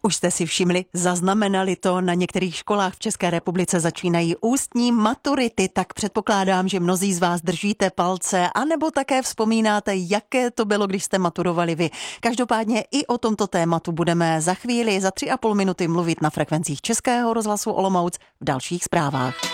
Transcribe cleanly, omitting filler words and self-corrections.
Už jste si všimli, zaznamenali to, na některých školách v České republice začínají ústní maturity, tak předpokládám, že mnozí z vás držíte palce, anebo také vzpomínáte, jaké to bylo, když jste maturovali vy. Každopádně i o tomto tématu budeme za chvíli, za 3,5 minuty mluvit na frekvencích Českého rozhlasu Olomouc v dalších zprávách.